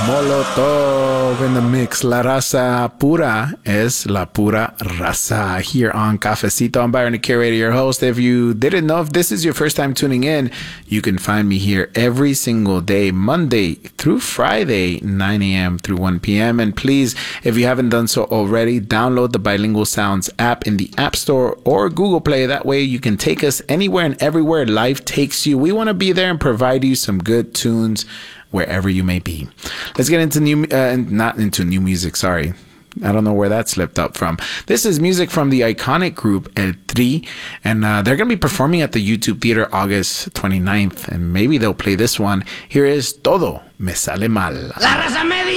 Molotov in the mix. La raza pura es la pura raza here on Cafecito. I'm Byron, the curator, your host. If you didn't know, if this is your first time tuning in, you can find me here every single day, Monday through Friday, 9 a.m. through 1 p.m. And please, if you haven't done so already, download the Bilingual Sounds app in the App Store or Google Play. That way you can take us anywhere and everywhere life takes you. We want to be there and provide you some good tunes wherever you may be. Let's get into not into new music, sorry. I don't know where that slipped up from. This is music from the iconic group El Tri, and they're going to be performing at the YouTube Theater August 29th, and maybe they'll play this one. Here is Todo Me Sale Mal. La raza me